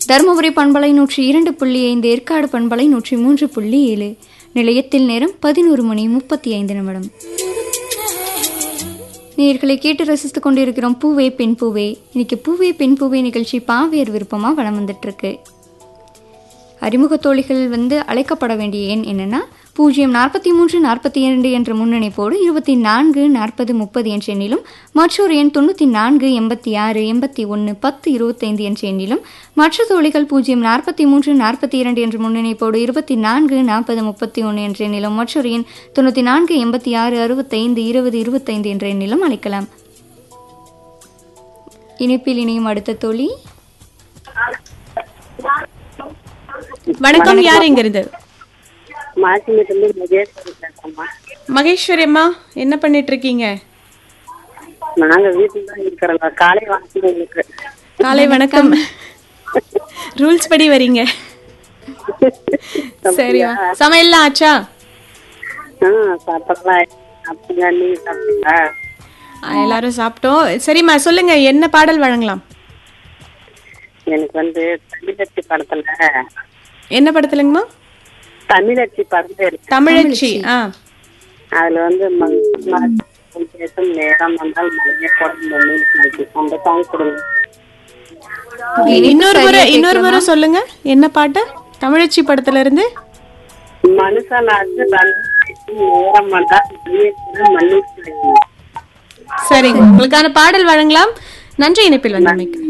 தருமபுரி பண்பலை 102.5, ஏற்காடு பண்பலை 103.7. நிலையத்தில் நேரம் 11:35. நேயர்களை கேட்டு ரசித்துக் கொண்டிருக்கிறோம் பூவே பெண் பூவே. இன்னைக்கு பூவே பெண் பூவே நிகழ்ச்சி பாவேர் விருப்பமா வளம் வந்துட்டு இருக்கு. அறிமுக தோழிகள் அழைக்கப்பட வேண்டிய எண் என்னன்னா 04342 என்ற முன்னணிப்போடு 24 40 30 என்ற எண்ணிலும், மற்றொரு எண் 94 86 81 10 25 என்ற எண்ணிலும், மற்ற தோழிகள் 04342 என்ற முன்னணிப்போடு 24 40 31 என்ற எண்ணிலும், மற்றொரு எண் 94 86 65 20 25 என்ற எண்ணிலும் அழைக்கலாம். இணைப்பில் இணையும் அடுத்த தோழி. வணக்கம், யார் எங்க இருந்து? மகேஸ்வரி அம்மா, என்ன பண்ணிட்டு இருக்கீங்க? நாங்க வீட்டுல தான் இருக்கிறோம். காலை வணக்கம் உங்களுக்கு. காலை வணக்கம். ரூல்ஸ் படி வரீங்க. சரியா, சமையல்லாம் ஆச்சா? சாப்பிடலாம். நீங்க சாப்பிட்டீங்களா? எல்லாரும் சாப்பிட்டோம். சரிம்மா, சொல்லுங்க, என்ன பாடல் வழங்கலாம்? எனக்கு தமிழச்சி படத்துல. என்ன படத்துலங்கம்மா? தமிழச்சி படத்துல. தமிழச்சி. அதுல நேரம் வந்தால் மழையே அந்த சாங் கொடுங்க. இன்னொரு முறை சொல்லுங்க, என்ன பாட்டு? தமிழச்சி படத்துல இருந்து. மனுஷனாச்சு நேரம் வந்தால் மண்ணு. சரிங்க, உங்களுக்கான பாடல் வழங்கலாம். நன்றி இணைப்பில் வந்தமைக்கு.